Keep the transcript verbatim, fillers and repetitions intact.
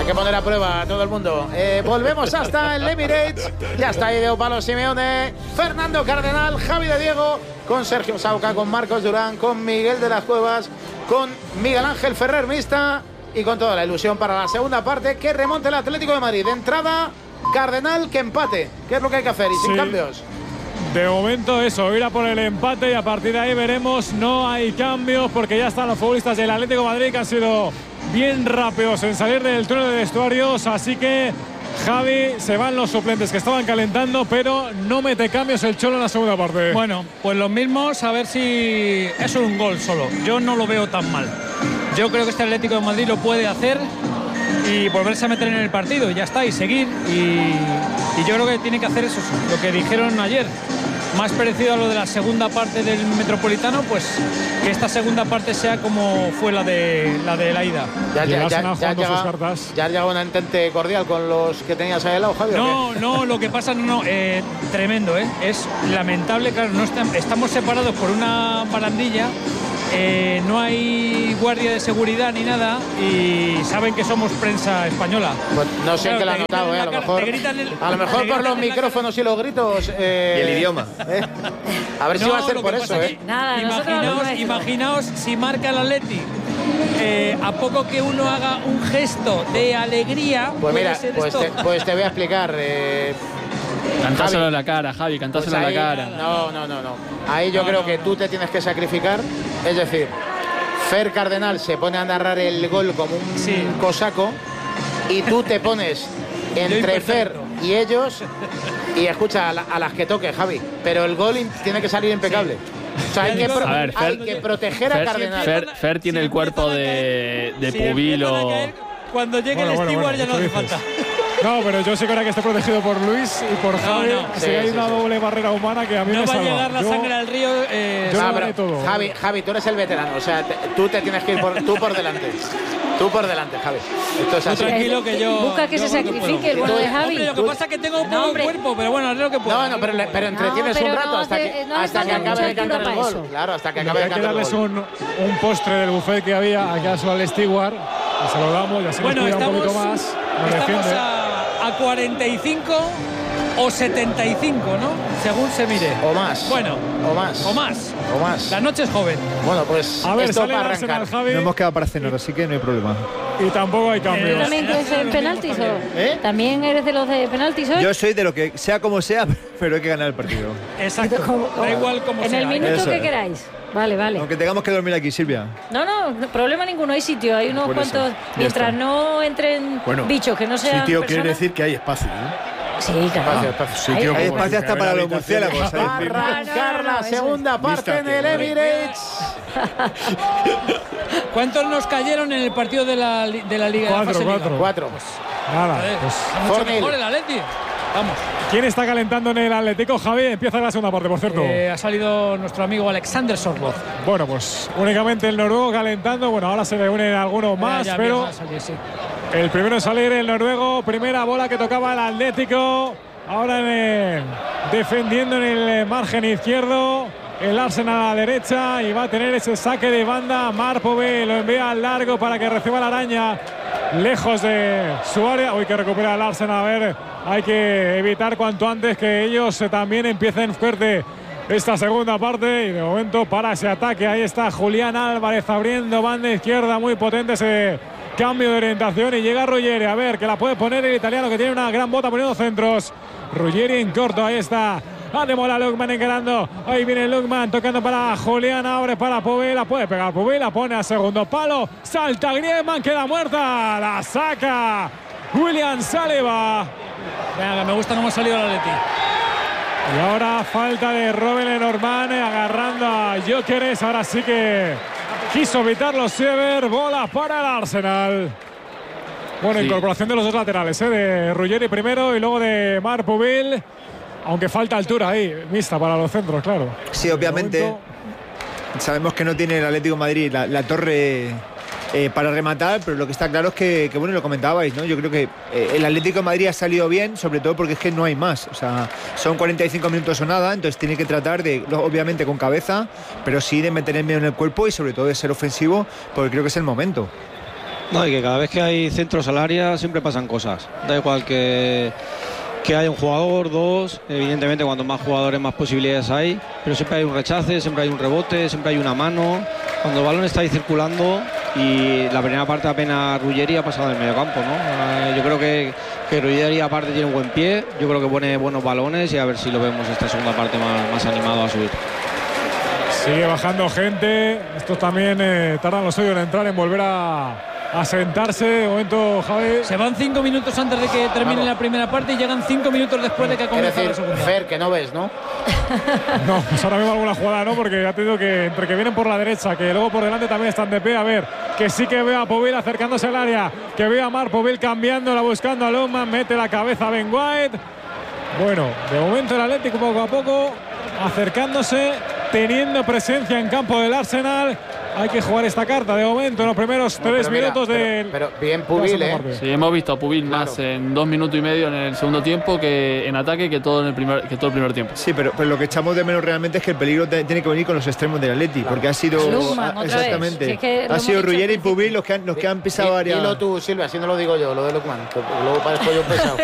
que poner a prueba a todo el mundo. Eh, volvemos hasta el Emirates. Ya está ahí Pablo Simeone, Fernando Cardenal, Javi de Diego, con Sergio Sauca, con Marcos Durán, con Miguel de las Cuevas, con Miguel Ángel Ferrer Mista y con toda la ilusión para la segunda parte, que remonte el Atlético de Madrid. De entrada, Cardenal, que empate. ¿Qué es lo que hay que hacer? Y sin sí. cambios. De momento eso, ir a por el empate y a partir de ahí veremos. No hay cambios porque ya están los futbolistas del Atlético de Madrid que han sido bien rápidos en salir del túnel de vestuarios, así que Javi, se van los suplentes que estaban calentando, pero no mete cambios el Cholo en la segunda parte. Bueno, pues los mismos, a ver si es un gol solo. Yo no lo veo tan mal. Yo creo que este Atlético de Madrid lo puede hacer y volverse a meter en el partido, ya está, y seguir. Y, y yo creo que tiene que hacer eso, lo que dijeron ayer. Más parecido a lo de la segunda parte del Metropolitano, pues que esta segunda parte sea como fue la de la de la ida. Ya, ya, ya, ya, ya, llega, ya ha llegado un entente cordial con los que tenías ahí al lado, Javier. No, no, lo que pasa, no, no eh, tremendo, ¿eh? Es lamentable, claro, no está, estamos separados por una barandilla. Eh, no hay guardia de seguridad ni nada y saben que somos prensa española. Pues no sé claro, qué le han notado, eh, a lo mejor, el, a lo mejor por los micrófonos y los gritos. Eh, y el idioma. Eh. A ver no, si va a ser por eso. Eh. Nada, imaginaos, no imaginaos si marca el Atleti. Eh, a poco que uno haga un gesto de alegría. Pues mira, pues te, pues te voy a explicar. Eh, Cantáselo en la cara, Javi, cantáselo pues en la cara. No, no, no, no. Ahí yo no, creo no, que no. tú te tienes que sacrificar. Es decir, Fer Cardenal se pone a narrar el gol como un sí. cosaco y tú te pones entre Fer y ellos y escucha a, la, a las que toque, Javi. Pero el gol tiene que salir impecable. Sí. O sea, hay, que, pro a ver, Fer, hay que proteger Fer, a Cardenal. Fer, Fer tiene el cuerpo de, de si pubilo. Cuando llegue bueno, el bueno, steward bueno, ya no hace falta. No, pero yo sé que ahora que esté protegido por Luis y por Javi, no, no. Sí, si hay sí, una sí. doble barrera humana que a mí no me va salva. a llegar la yo, sangre al río. Eh, yo no, pero, todo. Javi, Javi, tú eres el veterano, o sea, te, tú te tienes que ir por, tú por delante. Tú por delante, Javi. Esto es así. Tranquilo que yo. Busca que yo se sacrifique que el bueno de Javi. Hombre, lo que pasa es que tengo un poco de cuerpo, pero bueno, haré lo que puedo. No, no, pero, pero entretienes no, pero un rato no hasta te, que, no hasta que acabe de cantar el gol. Claro, hasta que acabe de cantar el gol. Hay que darles un, un postre del buffet que había aquí al Steward. Y se lo damos y así bueno, nos cuida estamos, un poquito más. Nos estamos defiende. a, a cuarenta y cinco o setenta y cinco, ¿no? Según se mire. O más. Bueno. O más. O más. O más. La noche es joven. Bueno, pues a ver, esto sale para Arsenal, arrancar. Javi. No hemos quedado para cenar, así que no hay problema. Y tampoco hay cambios. ¿Tú también crees en penaltis o? ¿Eh? ¿También eres de los de penaltis hoy? Yo soy de lo que sea como sea, pero hay que ganar el partido. Exacto. Como, da igual como en sea. el minuto Eso que es. queráis. Vale, vale. Aunque tengamos que dormir aquí, Silvia. No, no, no problema ninguno. Hay sitio, hay unos Por cuantos. eso. Mientras está. no entren bueno, bichos que no sean. Sitio personas. quiere decir que hay espacio, ¿no? Sí, claro. Espacio, espacio. Sitio Hay como espacio hasta para los murciélagos. Va a arrancar la segunda parte en el Emirates. ¿Cuántos nos cayeron en el partido de la, de la Liga? Cuatro, de la fase cuatro. Liga? Cuatro. Nada, Joder, pues. mucho Fornil. mejor el Atleti. Vamos. ¿Quién está calentando en el Atlético, Javi? Empieza la segunda parte, por cierto. Eh, ha salido nuestro amigo Alexander Sorloth. Bueno, pues únicamente el noruego calentando. Bueno, ahora se reúnen algunos más, ya, ya pero a salir, sí. el primero en salir el noruego. Primera bola que tocaba el Atlético. Ahora en el, defendiendo en el margen izquierdo. El Arsenal a la derecha y va a tener ese saque de banda. Marpove lo envía al largo para que reciba la araña lejos de su área. Hoy que recupera el Arsenal. A ver, hay que evitar cuanto antes que ellos también empiecen fuerte esta segunda parte. Y de momento para ese ataque. Ahí está Julián Álvarez abriendo banda izquierda. Muy potente ese cambio de orientación. Y llega Ruggeri. A ver, que la puede poner el italiano que tiene una gran bota poniendo centros. Ruggeri en corto. Ahí está. Ademola Lukman encarando. Ahí viene Lukman tocando para Julián. Abre para Pubí. La puede pegar Pubí. La pone a segundo palo. Salta Griezmann. Queda muerta. La saca William Saliba. Venga, me gusta cómo ha salido el Atleti. Y ahora falta de Robben Lenormand agarrando a Gyökeres. Ahora sí que quiso evitarlo Siever. Bola para el Arsenal. Bueno, sí. Incorporación de los dos laterales, ¿eh? De Ruggeri primero y luego de Marc Pubí. Aunque falta altura ahí, mixta para los centros, claro. Sí, obviamente. Momento... Sabemos que no tiene el Atlético de Madrid la, la torre eh, para rematar, pero lo que está claro es que, que bueno, lo comentabais, ¿no? Yo creo que eh, el Atlético de Madrid ha salido bien, sobre todo porque es que no hay más. O sea, son cuarenta y cinco minutos o nada, entonces tiene que tratar de, obviamente con cabeza, pero sí de meter el medio en el cuerpo y sobre todo de ser ofensivo, porque creo que es el momento. No, y que cada vez que hay centros al área siempre pasan cosas. Da igual que, que haya un jugador, dos, evidentemente cuanto más jugadores más posibilidades hay, pero siempre hay un rechace, siempre hay un rebote, siempre hay una mano. Cuando el balón está ahí circulando y la primera parte apenas Ruggeri ha pasado del medio campo, ¿no? Eh, yo creo que, que Ruggeri aparte tiene un buen pie, yo creo que pone buenos balones y a ver si lo vemos esta segunda parte más, más animado a subir. Sigue bajando gente. Estos también eh, tardan los suyos en entrar, en volver a, a sentarse. De momento, Javi. Se van cinco minutos antes de que termine la primera parte y llegan cinco minutos después de que ha Es comenzado decir, la segunda. Fer, que no ves, ¿no? No, pues ahora mismo alguna jugada no, porque ya te digo que entre que vienen por la derecha, que luego por delante también están de pie. A ver, que sí que veo a Povil acercándose al área, que veo a Marc Povil cambiándola, buscando a Longman, mete la cabeza a Ben White. Bueno, de momento el Atlético poco a poco acercándose, teniendo presencia en campo del Arsenal. Hay que jugar esta carta de momento en los primeros No, tres pero mira, minutos pero- del. pero bien Povil, ¿eh? Sí, hemos visto a Pubil más en dos minutos y medio en el segundo tiempo que en ataque que todo en el primer, que todo el primer tiempo. Sí, pero, pero lo que echamos de menos realmente es que el peligro te- tiene que venir con los extremos del Atleti, porque ha sido Lukman, ah, otra vez. exactamente, Si es que lo ha hemos sido dicho al Ruggeri y principio. Pubil los que han, los que han pisado Di- área. Dilo tú, Silvia, así no lo digo yo, lo de Lukman, que luego parezco yo pesado.